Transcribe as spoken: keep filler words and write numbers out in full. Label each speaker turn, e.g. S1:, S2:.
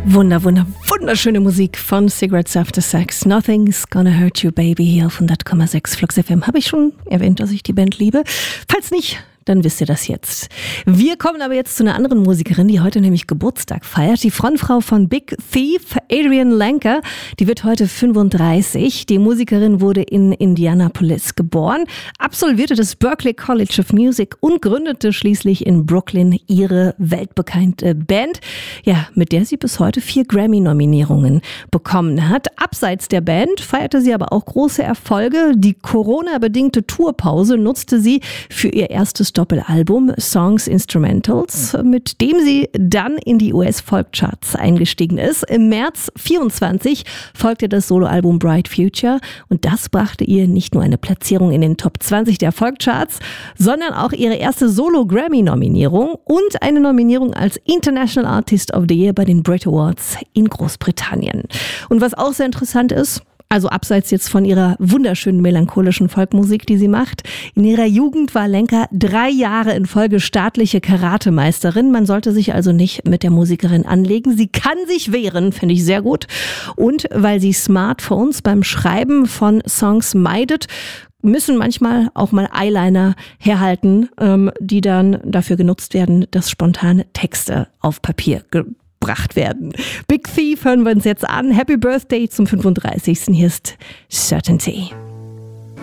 S1: Wunder, wunder, wunderschöne Musik von Cigarettes After Sex. Nothing's Gonna Hurt You, Baby, hier auf hundert Komma sechs Flux F M. Habe ich schon erwähnt, dass ich die Band liebe? Falls nicht, dann wisst ihr das jetzt. Wir kommen aber jetzt zu einer anderen Musikerin, die heute nämlich Geburtstag feiert. Die Frontfrau von Big Thief, Adrienne Lenker, die wird heute fünfunddreißig. Die Musikerin wurde in Indianapolis geboren, absolvierte das Berklee College of Music und gründete schließlich in Brooklyn ihre weltbekannte Band, ja, mit der sie bis heute vier Grammy-Nominierungen bekommen hat. Abseits der Band feierte sie aber auch große Erfolge. Die Corona-bedingte Tourpause nutzte sie für ihr erstes Doppelalbum Songs Instrumentals, mit dem sie dann in die U S-Folkcharts eingestiegen ist. Im März vierundzwanzig folgte das Soloalbum Bright Future und das brachte ihr nicht nur eine Platzierung in den Top zwanzig der Folkcharts, sondern auch ihre erste Solo-Grammy-Nominierung und eine Nominierung als International Artist of the Year bei den Brit Awards in Großbritannien. Und was auch sehr interessant ist, also abseits jetzt von ihrer wunderschönen melancholischen Folkmusik, die sie macht. In ihrer Jugend war Lenker drei Jahre in Folge staatliche Karatemeisterin. Man sollte sich also nicht mit der Musikerin anlegen. Sie kann sich wehren, finde ich sehr gut. Und weil sie Smartphones beim Schreiben von Songs meidet, müssen manchmal auch mal Eyeliner herhalten, ähm, die dann dafür genutzt werden, dass spontane Texte auf Papier ge- gebracht werden. Big Thief hören wir uns jetzt an. Happy Birthday zum fünfunddreißigsten Hier ist Certainty.